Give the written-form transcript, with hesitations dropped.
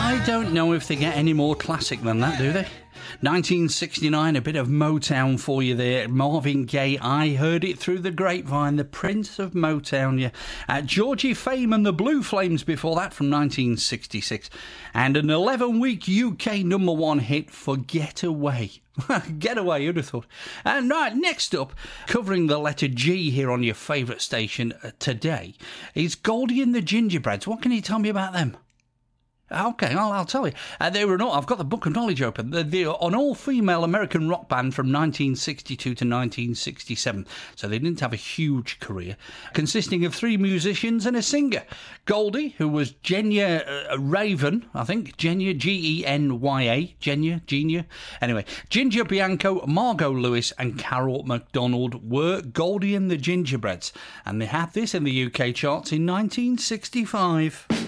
I don't know if they get any more classic than that, do they? 1969, a bit of Motown for you there. Marvin Gaye, I Heard It Through the Grapevine, the Prince of Motown, yeah. Georgie Fame and the Blue Flames before that from 1966. And an 11-week UK number one hit for Get Away. Get Away, who'd have thought. And right, next up, covering the letter G here on your favourite station today, is Goldie and the Gingerbreads. What can you tell me about them? Okay, I'll tell you. They were I've got the book of knowledge open. They're an all-female American rock band from 1962 to 1967. So they didn't have a huge career, consisting of 3 musicians and a singer. Goldie, who was Genya Raven, I think. Genya, Genya, Genya. Anyway, Ginger Bianco, Margot Lewis and Carol McDonald were Goldie and the Gingerbreads. And they had this in the UK charts in 1965.